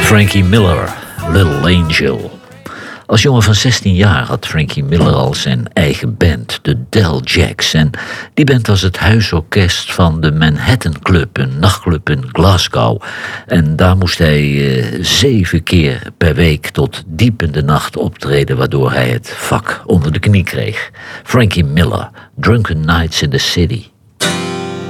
Frankie Miller, Little Angel. Als jongen van 16 jaar had Frankie Miller al zijn eigen band, de Del Jacks. En die band was het huisorkest van de Manhattan Club, een nachtclub in Glasgow. En daar moest hij 7 keer per week tot diep in de nacht optreden, waardoor hij het vak onder de knie kreeg. Frankie Miller, Drunken Nights in the City.